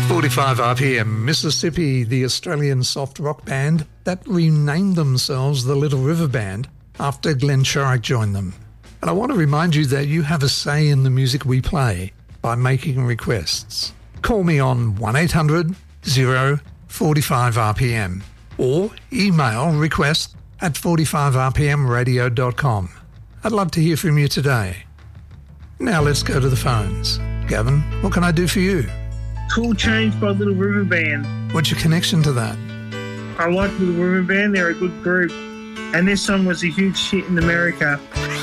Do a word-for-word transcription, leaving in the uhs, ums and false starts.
forty-five R P M, Mississippi, the Australian soft rock band that renamed themselves the Little River Band after Glenn Shorrock joined them. And I want to remind you that you have a say in the music we play by making requests. Call me on one eight hundred oh forty-five R P M or email request at forty-five r p m radio dot com. I'd love to hear from you today. Now let's go to the phones. Gavin, what can I do for you? Cool Change by Little River Band. What's your connection to that? I like Little River Band. They're a good group. And this song was a huge hit in America.